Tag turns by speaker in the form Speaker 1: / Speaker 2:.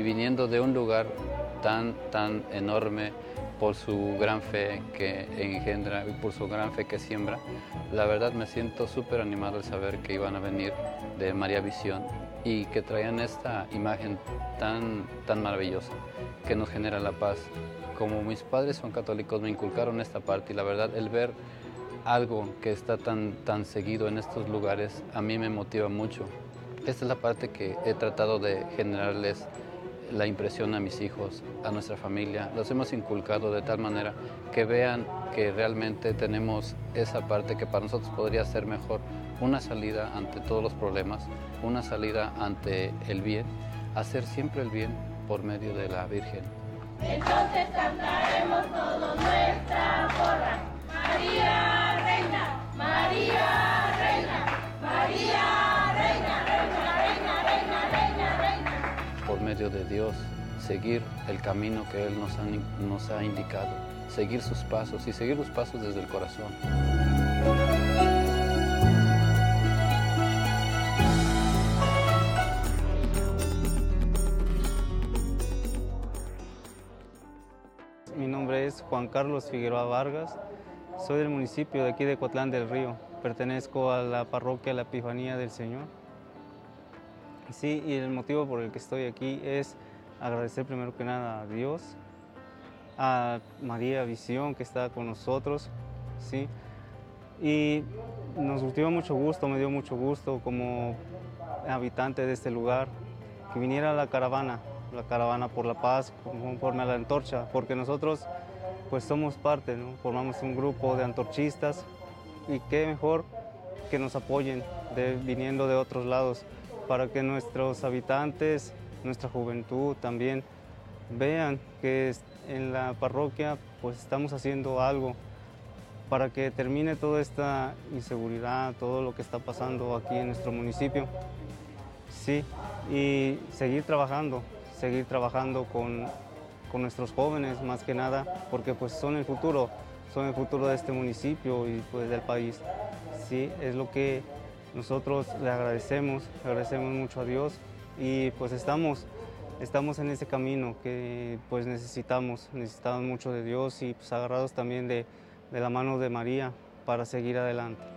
Speaker 1: viniendo de un lugar tan enorme por su gran fe que engendra y por su gran fe que siembra, la verdad me siento súper animado al saber que iban a venir de María Visión y que traían esta imagen tan maravillosa que nos genera la paz. Como mis padres son católicos, me inculcaron esta parte y la verdad el ver algo que está tan seguido en estos lugares a mí me motiva mucho. Esta es la parte que he tratado de generarles la impresión a mis hijos, a nuestra familia. Los hemos inculcado de tal manera que vean que realmente tenemos esa parte que para nosotros podría ser mejor, una salida ante todos los problemas, una salida ante el bien, hacer siempre el bien por medio de la Virgen.
Speaker 2: Entonces cantaremos todos nuestra porra. María Reina, María Reina, María Reina, Reina, Reina, Reina, Reina, Reina.
Speaker 1: Por medio de Dios, seguir el camino que Él nos ha indicado, seguir sus pasos y seguir los pasos desde el corazón.
Speaker 3: Mi nombre es Juan Carlos Figueroa Vargas, soy del municipio de aquí de Coatlán del Río, pertenezco a la parroquia La Epifanía del Señor. Sí, y el motivo por el que estoy aquí es agradecer primero que nada a Dios, a María Visión que está con nosotros, sí, y nos dio mucho gusto, me dio mucho gusto como habitante de este lugar que viniera la caravana por la paz, conforme a la antorcha, porque nosotros pues somos parte, ¿no? Formamos un grupo de antorchistas y qué mejor que nos apoyen viniendo de otros lados para que nuestros habitantes, nuestra juventud también vean que en la parroquia pues estamos haciendo algo para que termine toda esta inseguridad, todo lo que está pasando aquí en nuestro municipio. Sí, y seguir trabajando con nuestros jóvenes más que nada, porque pues son el futuro de este municipio y pues del país. Sí, es lo que nosotros le agradecemos mucho a Dios y pues estamos en ese camino que pues necesitamos mucho de Dios y pues agarrados también de la mano de María para seguir adelante.